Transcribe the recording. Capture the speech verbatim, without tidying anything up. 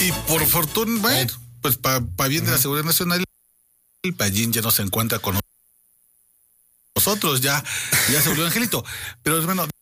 Y por fortuna, bueno, pues para pa bien de la seguridad nacional, el Payín ya no se encuentra con nosotros, ya, ya se volvió angelito. Pero hermano,